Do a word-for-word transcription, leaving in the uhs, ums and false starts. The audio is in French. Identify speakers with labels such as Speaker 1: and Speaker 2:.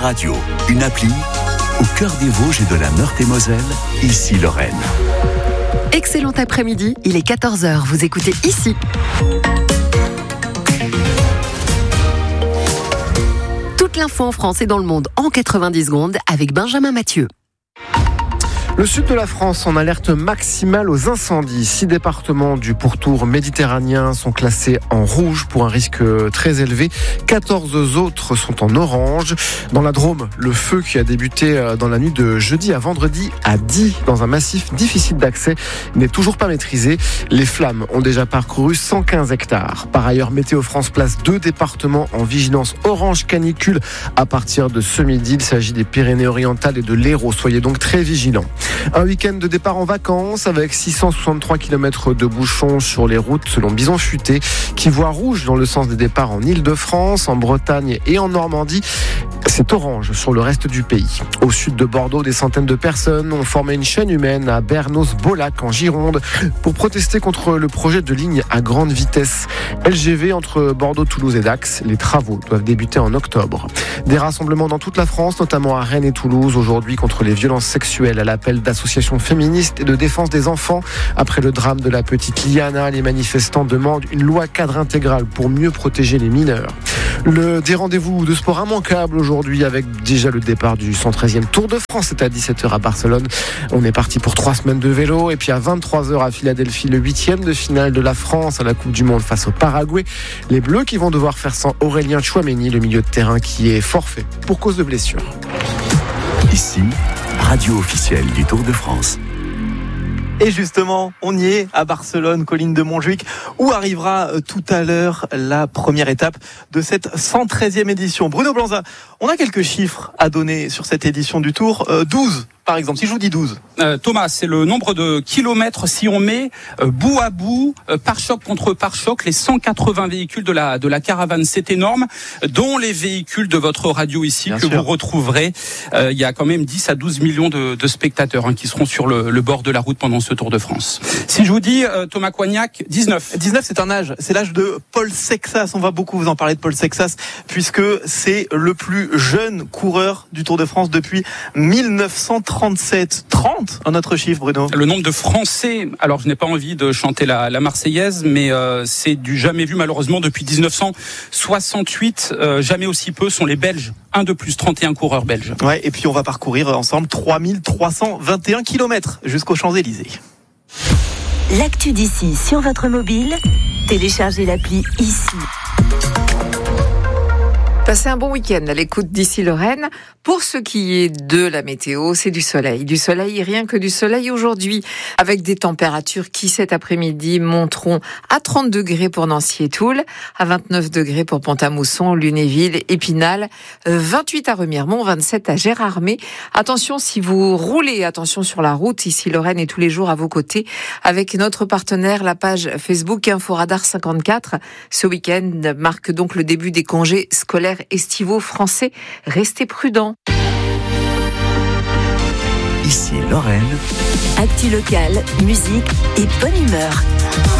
Speaker 1: Radio, une appli au cœur des Vosges et de la Meurthe-et-Moselle, ici Lorraine.
Speaker 2: Excellent après-midi, il est quatorze heures, vous écoutez ici. Toute l'info en France et dans le monde en quatre-vingt-dix secondes avec Benjamin Mathieu.
Speaker 3: Le sud de la France en alerte maximale aux incendies. Six départements du pourtour méditerranéen sont classés en rouge pour un risque très élevé. quatorze autres sont en orange. Dans la Drôme, le feu qui a débuté dans la nuit de jeudi à vendredi à Die, dans un massif difficile d'accès, n'est toujours pas maîtrisé. Les flammes ont déjà parcouru cent quinze hectares. Par ailleurs, Météo France place deux départements en vigilance orange canicule à partir de ce midi. Il s'agit des Pyrénées-Orientales et de l'Hérault. Soyez donc très vigilants. Un week-end de départ en vacances avec six cent soixante-trois kilomètres de bouchons sur les routes selon Bison Futé, qui voit rouge dans le sens des départs en Île-de-France, en Bretagne et en Normandie. C'est orange sur le reste du pays. Au sud de Bordeaux, des centaines de personnes ont formé une chaîne humaine à Bernos-Bolac en Gironde pour protester contre le projet de ligne à grande vitesse L G V entre Bordeaux, Toulouse et Dax. Les travaux doivent débuter en octobre. Des rassemblements dans toute la France, notamment à Rennes et Toulouse, aujourd'hui contre les violences sexuelles à l'appel d'associations féministes et de défense des enfants. Après le drame de la petite Liana, les manifestants demandent une loi cadre intégrale pour mieux protéger les mineurs. Le, des rendez-vous de sport immanquables aujourd'hui avec déjà le départ du cent treizième Tour de France. C'est à dix-sept heures à Barcelone. On est parti pour trois semaines de vélo. Et puis à vingt-trois heures à Philadelphie, le huitième de finale de la France à la Coupe du Monde face au Paraguay. Les Bleus qui vont devoir faire sans Aurélien Tchouaméni, le milieu de terrain qui est forfait pour cause de blessure.
Speaker 1: Ici, radio officielle du Tour de France.
Speaker 4: Et justement, on y est à Barcelone, colline de Montjuïc, où arrivera tout à l'heure la première étape de cette cent treizième édition. Bruno Blanza, on a quelques chiffres à donner sur cette édition du Tour. Euh, douze, par exemple, si je vous dis douze.
Speaker 5: Euh, Thomas, c'est le nombre de kilomètres si on met euh, bout à bout, euh, pare-choc contre pare-choc, les cent quatre-vingts véhicules de la de la caravane. C'est énorme, dont les véhicules de votre radio ici, Bien que sûr. Vous retrouverez. Euh, il y a quand même dix à douze millions de, de spectateurs hein, qui seront sur le, le bord de la route pendant ce Tour de France. Si je vous dis, euh, Thomas Coignac, dix-neuf.
Speaker 4: dix-neuf, c'est un âge. C'est l'âge de Paul Sexas. On va beaucoup vous en parler de Paul Sexas, puisque c'est le plus jeune coureur du Tour de France depuis mille neuf cent trente-sept. trente, un autre chiffre, Bruno.
Speaker 5: Le nombre de Français, alors je n'ai pas envie de chanter la, la Marseillaise, mais euh, c'est du jamais vu malheureusement depuis dix-neuf cent soixante-huit. Euh, jamais aussi peu sont les Belges. Un de plus, trente et un coureurs belges.
Speaker 4: Ouais, et puis on va parcourir ensemble trois mille trois cent vingt et un kilomètres jusqu'aux Champs-Élysées.
Speaker 6: L'actu d'ici sur votre mobile, téléchargez l'appli ici.
Speaker 7: Passez un bon week-end à l'écoute d'ici Lorraine. Pour ce qui est de la météo, c'est du soleil. Du soleil, rien que du soleil aujourd'hui, avec des températures qui cet après-midi monteront à trente degrés pour Nancy et Toul, à vingt-neuf degrés pour Pont-à-Mousson, Lunéville, Épinal, vingt-huit à Remiremont, vingt-sept à Gérardmer. Attention si vous roulez, attention sur la route, ici Lorraine est tous les jours à vos côtés, avec notre partenaire, la page Facebook Inforadar cinquante-quatre. Ce week-end marque donc le début des congés scolaires estivaux français. Restez prudents.
Speaker 1: Ici Lorraine.
Speaker 6: Actu locale, musique et bonne humeur.